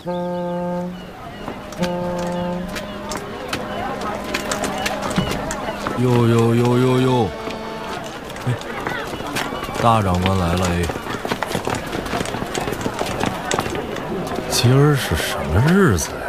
哟！哎，大长官来了哎！今儿是什么日子呀？